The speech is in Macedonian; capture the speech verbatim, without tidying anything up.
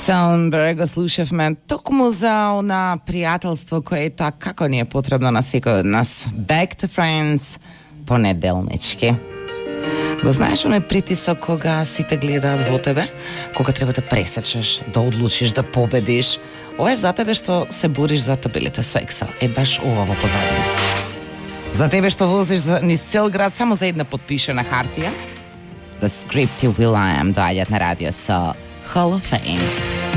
Soundberg го слушавме токму за она пријателство кое е така како ни е потребно на секој од нас. Back to Friends, понеделнички. Го знаеш оној притисок кога сите гледаат во тебе, кога треба да пресечеш, да одлучиш, да победиш. Ова е за тебе што се бориш за табелите со Excel. Е баш ова во позадина. За тебе што возиш за, низ цел град само за една подпишена хартија. The Scripty Will I Am доаѓаат на радио со Hall of Fame.